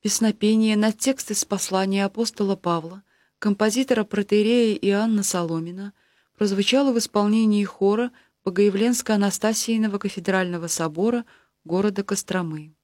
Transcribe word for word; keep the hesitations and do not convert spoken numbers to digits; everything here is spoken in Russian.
Песнопение на текст из послания апостола Павла, композитора протоиерея Иоанна Соломина, прозвучало в исполнении хора Богоявленско-Анастасийного кафедрального собора города Костромы.